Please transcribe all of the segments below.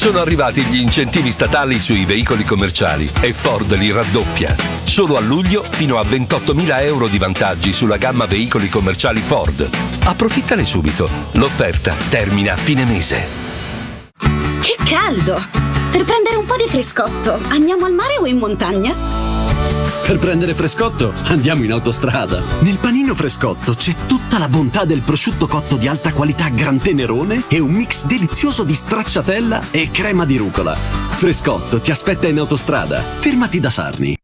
Sono arrivati gli incentivi statali sui veicoli commerciali e Ford li raddoppia. Solo a luglio fino a 28.000 euro di vantaggi sulla gamma veicoli commerciali Ford. Approfittane subito. L'offerta termina a fine mese. Che caldo! Per prendere un po' di frescotto, andiamo al mare o in montagna? Per prendere frescotto, andiamo in autostrada. Nel panino frescotto c'è tutta la bontà del prosciutto cotto di alta qualità Gran Tenerone e un mix delizioso di stracciatella e crema di rucola. Frescotto ti aspetta in autostrada. Fermati da Sarni.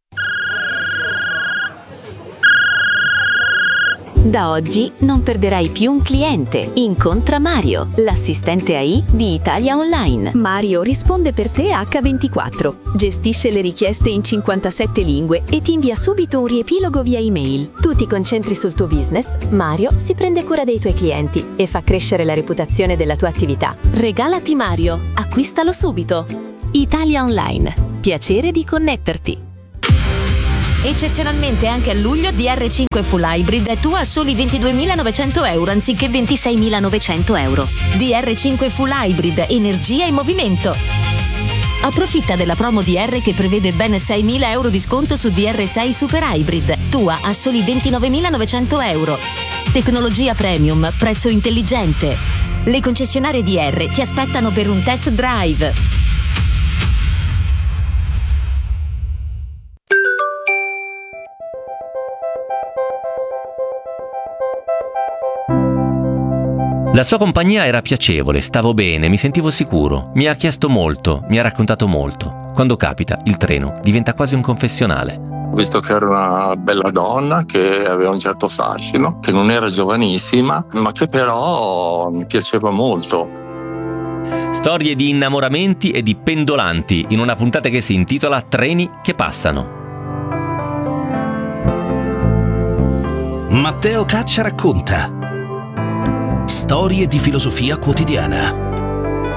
Da oggi non perderai più un cliente. Incontra Mario, l'assistente AI di Italia Online. Mario risponde per te H24, gestisce le richieste in 57 lingue e ti invia subito un riepilogo via email. Tu ti concentri sul tuo business, Mario si prende cura dei tuoi clienti e fa crescere la reputazione della tua attività. Regalati Mario, acquistalo subito. Italia Online, piacere di connetterti. Eccezionalmente anche a luglio DR5 Full Hybrid è tua a soli 22.900 euro anziché 26.900 euro. DR5 Full Hybrid, energia e movimento. Approfitta della promo DR che prevede ben 6.000 euro di sconto su DR6 Super Hybrid, tua a soli 29.900 euro. Tecnologia premium, prezzo intelligente. Le concessionarie DR ti aspettano per un test drive. La sua compagnia era piacevole, stavo bene, mi sentivo sicuro. Mi ha chiesto molto, mi ha raccontato molto. Quando capita, il treno diventa quasi un confessionale. Ho visto che era una bella donna, che aveva un certo fascino, che non era giovanissima, ma che però mi piaceva molto. Storie di innamoramenti e di pendolanti in una puntata che si intitola Treni che passano. Matteo Caccia racconta. Storie di filosofia quotidiana.